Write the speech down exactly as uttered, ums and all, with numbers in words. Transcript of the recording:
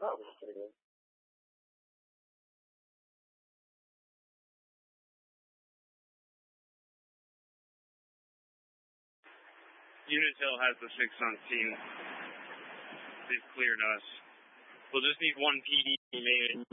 Oh, that's pretty good. Unitil has the six on scene. They've cleared us. We'll just need one P D maybe.